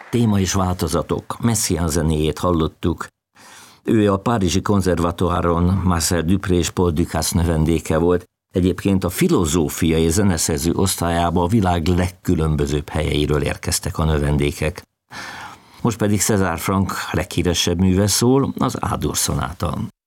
Téma és változatok, Messiaen zenéjét hallottuk. Ő a Párizsi Konzervatoáron Marcel Dupré és Paul Dukas növendéke volt. Egyébként a filozófiai zeneszerző osztályába a világ legkülönbözőbb helyeiről érkeztek a növendékek. Most pedig César Franck leghíresebb műve szól, az A-dur szonáta.